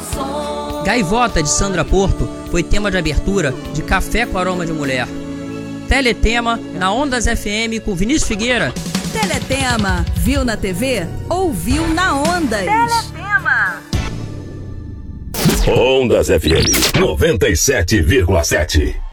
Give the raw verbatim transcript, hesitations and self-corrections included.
Gaivota, de Sandra Porto, foi tema de abertura de Café com Aroma de Mulher. Teletema, na Ondas F M, com Vinícius Figueira. Teletema, viu na T V? Ouviu na Ondas. Teletema. Ondas F M noventa e sete vírgula sete.